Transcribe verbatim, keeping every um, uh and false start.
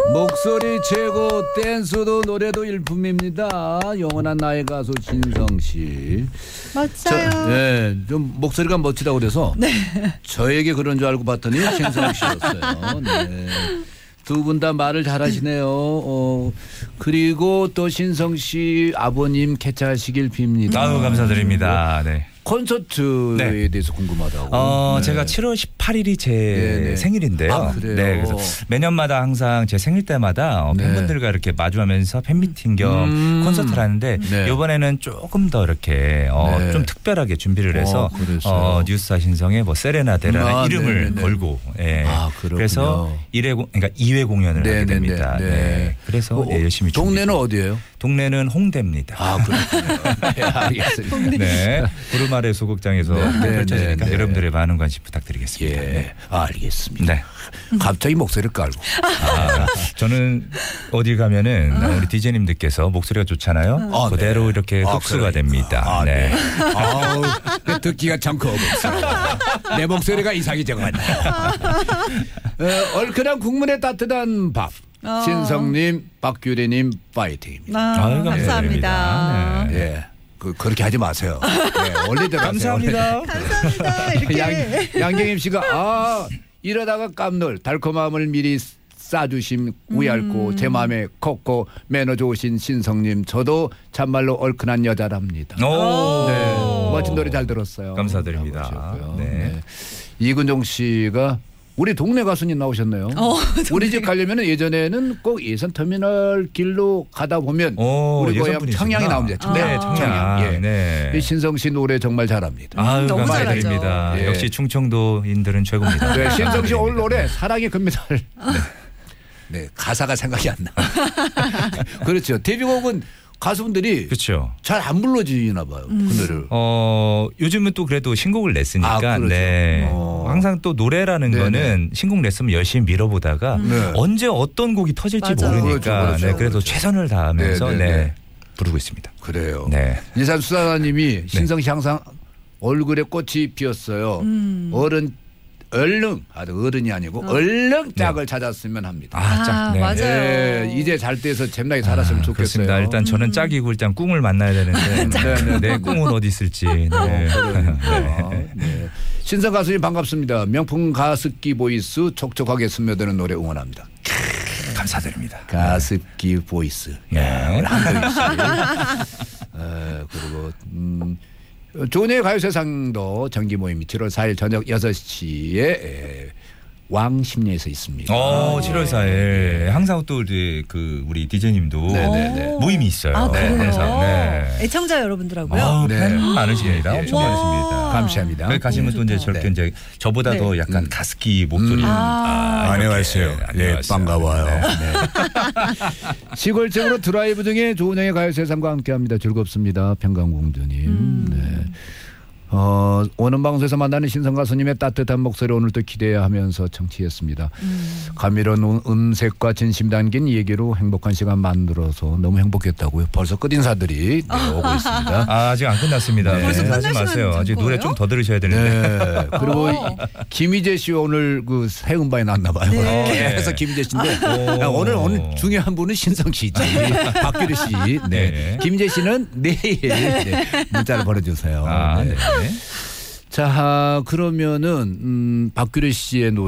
목소리 최고, 댄스도 노래도 일품입니다. 영원한 나의 가수 신성 씨. 멋져요. 저, 네, 좀 목소리가 멋지다고 그래서 네. 저에게 그런 줄 알고 봤더니 신성 씨였어요. 네. 두 분 다 말을 잘하시네요. 어, 그리고 또 신성 씨 아버님 개최하시길 빕니다. 아유, 감사드립니다. 네. 콘서트에 네. 대해서 궁금하다고. 어, 네. 제가 칠월 십팔일이 제 네네. 생일인데요. 아, 그래요? 네, 그래서 매년마다 항상 제 생일 때마다 어, 네. 팬분들과 이렇게 마주하면서 팬미팅 겸 음. 콘서트를 하는데 네. 이번에는 조금 더 이렇게 어, 네. 좀 특별하게 준비를 해서 어, 어, 뉴스타 신성의 뭐 세레나데라는 아, 이름을 네네네. 걸고 예. 아, 그래서 일 회 그러니까 이 회 공연을 하게 네네네. 됩니다. 네. 네. 그래서 어, 네, 열심히 동네는 준비. 어디예요? 동네는 홍대입니다. 아, 그렇군요. 네, 알겠습니다. 네. 부르마레 소극장에서 네, 펼쳐지니까 네, 네. 여러분들의 많은 관심 부탁드리겠습니다. 예, 네. 아, 알겠습니다. 네. 갑자기 목소리를 깔고. 아, 저는 어딜 가면은 우리 디제이님들께서 목소리가 좋잖아요. 아, 그대로 네. 이렇게 아, 흡수가 그러니까. 됩니다. 아, 네. 네. 아우, 듣기가 참 거북스러워. 내 목소리가 이상이 정하네. 어, 얼큰한 국물에 따뜻한 밥. 어. 신성님, 박규리님, 파이팅입니다. 아, 아유, 감사합니다. 네. 예. 그, 그렇게 하지 마세요. 네, 원리대로 하세요. 감사합니다. 감사합니다. 이렇게. 양, 양경임 씨가 아 이러다가 깜놀 달콤함을 미리 싸주심 우얇고 음. 제 마음에 컸고 매너 좋으신 신성님 저도 참말로 얼큰한 여자랍니다. 오. 네, 멋진 노래 잘 들었어요. 감사드립니다. 하셨고요. 네. 네. 이근종 씨가 우리 동네 가수님 나오셨네요. 어, 우리 집 가려면 예전에는 꼭 예선터미널 길로 가다 보면 오, 우리 고향 예선분이시구나. 청양이 나옵니다. 네, 아. 청양. 예. 네. 이 신성 씨 노래 정말 잘합니다. 아유, 너무 감사드립니다. 잘하죠. 예. 역시 충청도인들은 최고입니다. 네, 신성 씨 오늘 감사드립니다. 노래 사랑의 금메달. 네. 네, 가사가 생각이 안 나. 그렇죠. 데뷔곡은 가수분들이 그렇죠. 잘 안 불러지나 봐요. 그 노래를. 어, 요즘은 또 그래도 신곡을 냈으니까 아, 그렇죠. 네. 어. 항상 또 노래라는 네네. 거는 신곡 냈으면 열심히 밀어보다가 네. 언제 어떤 곡이 터질지 맞아요. 모르니까 그렇죠, 그렇죠, 네, 그래도 그렇죠. 최선을 다하면서 네네네. 네, 부르고 있습니다. 그래요. 네. 인산 수사님이 신성 씨 항상 얼굴에 꽃이 피었어요. 음. 어른 얼른 아 어른이 아니고 어. 얼른 짝을 찾았으면 합니다. 아, 짝. 아, 네. 맞아요. 네, 이제 잘 때서 잼나게 살았으면 아, 좋겠어요. 그렇습니다. 일단 저는 짝이고 일단 꿍을 만나야 되는데 네, 네. 내 꿍은 어디 있을지. 네. 그러니까. 네. 신성 가수님 반갑습니다. 명품 가습기 보이스 촉촉하게 스며드는 노래 응원합니다. 감사드립니다. 가습기 보이스. 네. 우리 한동희 씨. 어, 그리고 음, 조은의 가요세상도 정기 모임이 칠월 사일 저녁 여섯 시에 에, 왕십리에서 있습니다. 어, 칠월 사일 항상 또 이제 그 우리 디제이님도 네네네. 모임이 있어요. 아, 그래요? 항상. 네. 애청자 여러분들하고요. 아, 네. 팬 많으십니다. 예, 예, 엄청 예. 많으십니다. 감사합니다. 거기 가시면 또 이제 좋다. 저렇게 네. 이제 저보다 더 네. 약간 음. 가스키 목소리. 음. 아, 안녕하세요. 네, 네, 반가워요. 네. 네. 시골적으로 드라이브 중에 조은영의 가요세상과 함께합니다. 즐겁습니다. 평강공주님. 음. 네. 어, 오는 방송에서 만나는 신성 가수님의 따뜻한 목소리 오늘도 기대하면서 청취했습니다. 음. 감미로운 음- 음색과 진심 담긴 얘기로 행복한 시간 만들어서 너무 행복했다고요. 벌써 끝인사들이 네, 오고 있습니다. 아, 아직 안 끝났습니다. 네. 벌써 하지 끝날 마세요. 시간 아직 된 노래 거예요? 좀 더 들으셔야 되는데. 네. 그리고 어. 김희재 씨 오늘 그 새 음반이 났나 봐요. 네. 그래서 김희재 씨인데 오. 야, 오늘 오늘 중요한 분은 신성 씨지. 박규리 씨. 네. 네. 김희재 씨는 내일 네. 문자를 보내주세요. 아, 네. 네. 자, 그러면은 음, 박규리 씨의 노래.